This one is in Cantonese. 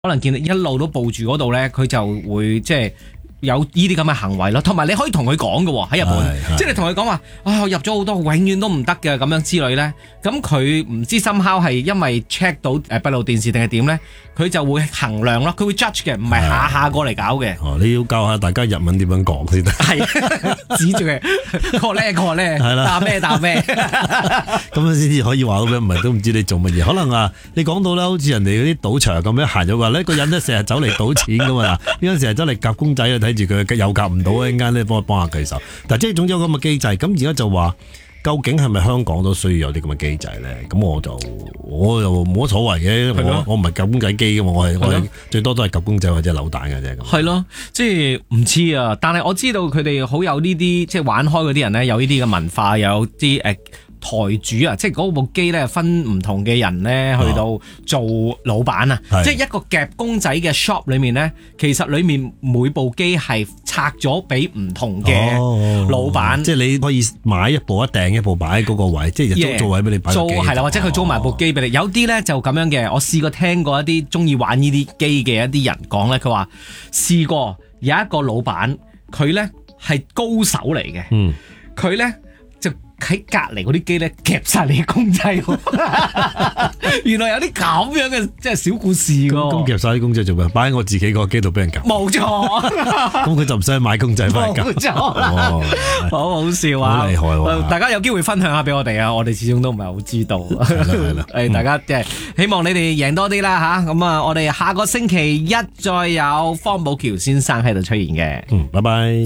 可能見你一路都抱住嗰度咧，佢就會即係有呢啲咁嘅行為咯。同埋你可以同佢講嘅喎，喺日本，即係你同佢講話我入咗好多，永遠都唔得嘅咁樣之類咧。咁佢唔知somehow係因為 check 到閉路電視定係點咧，佢就會衡量咯，佢會 judge 嘅，唔係下下過嚟搞嘅。 你要教下大家日文點樣講先得。 係指住佢，過咧，答咩， 咁樣先至可以話到俾，唔係都唔知你做乜嘢。可能你講到啦，好似人哋嗰啲賭場咁樣行咗話呢個人咧成日走嚟賭錢噶嘛，嗱，呢個成日走嚟夾公仔啊，睇住佢又夾唔到，一陣間咧幫下佢手。但係即係總之有咁嘅機制，咁而家就話。究竟係咪香港都需要有啲咁嘅機制咧？咁我就冇乜所謂嘅，我唔係夾公仔機嘅嘛，我係最多都係夾公仔或者扭蛋嘅啫。 係咯，即係唔知啊，但係我知道佢哋好有呢啲即係玩開嗰啲人咧，有呢啲嘅文化，有啲台主啊，即係嗰部機咧分唔同嘅人咧去到做老闆啊，即係一個夾公仔嘅 shop 裏面咧，其實裏面每部機係拆咗俾唔同嘅老闆， 即係你可以買一部訂一部擺喺嗰個位，即係租位俾你擺機。 租係啦，或者佢租埋部機俾你。有啲咧就咁樣嘅，我試過聽過一啲中意玩呢啲機嘅一啲人講咧，佢話試過有一個老闆，佢咧係高手嚟嘅，佢咧就喺隔離嗰啲機咧夾晒你嘅公仔，原來有啲咁樣嘅即係小故事㗎。 咁夾晒啲公仔做咩？擺喺我自己個機度俾人夾。 冇錯。咁佢就唔使買公仔翻嚟夾。 冇錯。好好笑啊！ 好厲害喎！ 大家有機會分享下俾我哋啊！我哋始終都唔係好知道。係啦。大家即係希望你哋贏多啲啦嚇。咁啊，我哋下個星期一再有方保僑先生喺度出現嘅。 拜拜。